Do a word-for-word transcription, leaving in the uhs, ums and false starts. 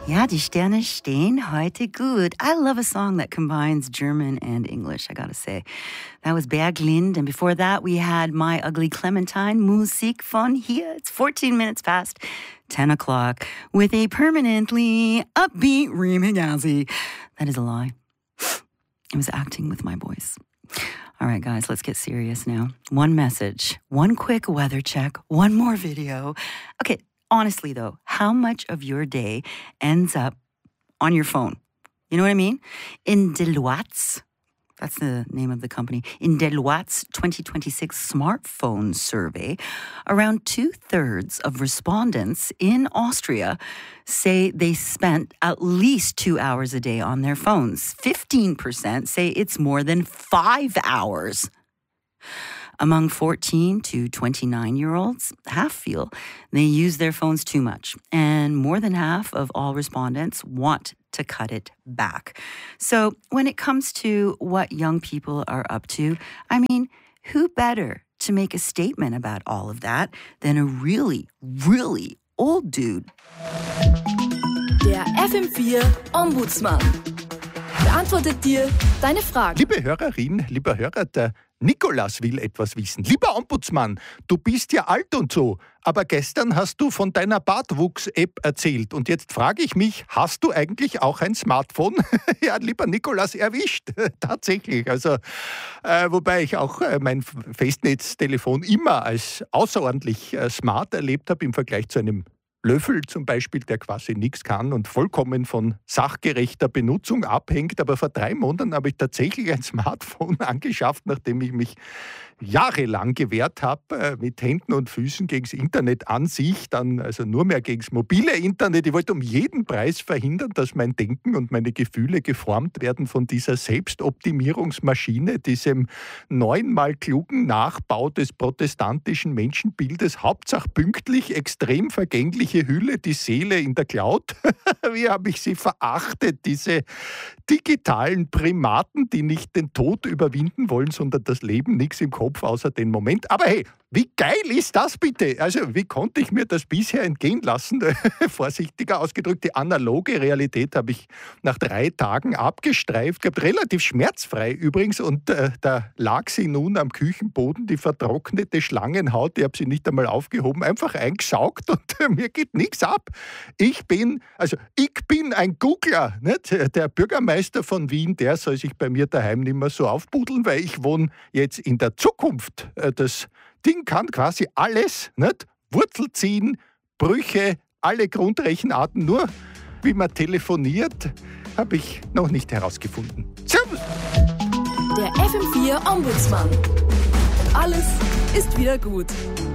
Ja, die Sterne stehen heute gut. I love a song that combines German and English, I gotta say. That was Berglind, and before that we had My Ugly Clementine, Musik von hier. It's fourteen minutes past ten o'clock with a permanently upbeat Rima Ghazi. That is a lie. I was acting with my voice. All right, guys, let's get serious now. One message, one quick weather check, one more video. Okay. Honestly, though, how much of your day ends up on your phone? You know what I mean? In Deloitte's, that's the name of the company, in Deloitte's twenty twenty-six smartphone survey, around two-thirds of respondents in Austria say they spent at least two hours a day on their phones. fifteen percent say it's more than five hours. Among fourteen to twenty-nine-year-olds, half feel they use their phones too much, and more than half of all respondents want to cut it back. So when it comes to what young people are up to, I mean, who better to make a statement about all of that than a really, really old dude? Der F M vier Ombudsmann beantwortet dir deine Fragen. Liebe Hörerin, lieber Hörer, der Nikolas will etwas wissen. Lieber Ombudsmann, du bist ja alt und so, aber gestern hast du von deiner Bartwuchs-App erzählt. Und jetzt frage ich mich, hast du eigentlich auch ein Smartphone? Ja, lieber Nikolas, erwischt. Tatsächlich. Also, äh, wobei ich auch äh, mein Festnetztelefon immer als außerordentlich äh, smart erlebt habe im Vergleich zu einem Löffel zum Beispiel, der quasi nichts kann und vollkommen von sachgerechter Benutzung abhängt. Aber vor drei Monaten habe ich tatsächlich ein Smartphone angeschafft, nachdem ich mich jahrelang gewehrt habe, mit Händen und Füßen gegen das Internet an sich, dann also nur mehr gegen das mobile Internet. Ich wollte um jeden Preis verhindern, dass mein Denken und meine Gefühle geformt werden von dieser Selbstoptimierungsmaschine, diesem neunmal klugen Nachbau des protestantischen Menschenbildes, Hauptsache pünktlich, extrem vergängliche Hülle, die Seele in der Cloud. Wie habe ich sie verachtet, diese digitalen Primaten, die nicht den Tod überwinden wollen, sondern das Leben, nichts im Kopf außer den Moment. Aber hey, wie geil ist das bitte? Also wie konnte ich mir das bisher entgehen lassen? Vorsichtiger ausgedrückt, die analoge Realität habe ich nach drei Tagen abgestreift gehabt, relativ schmerzfrei übrigens, und äh, da lag sie nun am Küchenboden, die vertrocknete Schlangenhaut, ich habe sie nicht einmal aufgehoben, einfach eingesaugt und äh, mir geht nichts ab. Ich bin, also ich bin ein Googler, nicht? Der Bürgermeister von Wien, der soll sich bei mir daheim nicht mehr so aufbudeln, weil ich wohne jetzt in der Zukunft. Das Ding kann quasi alles, nicht? Wurzel ziehen, Brüche, alle Grundrechenarten, nur wie man telefoniert, habe ich noch nicht herausgefunden. Servus! Der F M vier Ombudsmann. Alles ist wieder gut.